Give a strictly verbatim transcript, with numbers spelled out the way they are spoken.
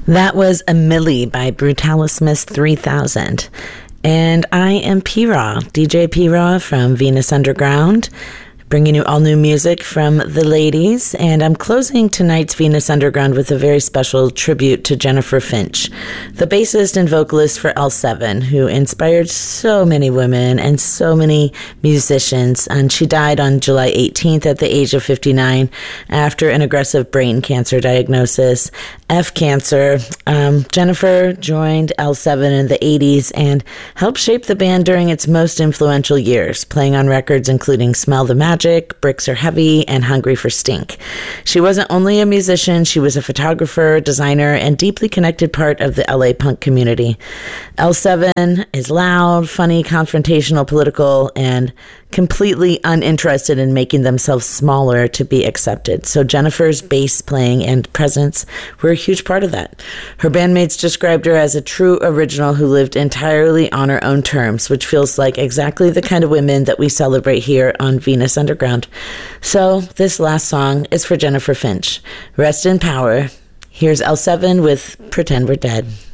That was A Millie by Brutalismus three thousand. And I am P-Raw, D J P-Raw from Venus Underground, bringing you all new music from the ladies. And I'm closing tonight's Venus Underground with a very special tribute to Jennifer Finch, the bassist and vocalist for L seven, who inspired so many women and so many musicians. And she died on July eighteenth at the age of fifty-nine after an aggressive brain cancer diagnosis, F cancer. Um, Jennifer joined L seven in the eighties and helped shape the band during its most influential years, playing on records including Smell the Magic, Bricks Are Heavy, and Hungry for Stink. She wasn't only a musician, she was a photographer, designer, and deeply connected part of the L A punk community. L seven is loud, funny, confrontational, political, and completely uninterested in making themselves smaller to be accepted. So Jennifer's bass playing and presence were a huge part of that. Her bandmates described her as a true original who lived entirely on her own terms, which feels like exactly the kind of women that we celebrate here on Venus Underground. So this last song is for Jennifer Finch. Rest in power. Here's L seven with Pretend We're Dead.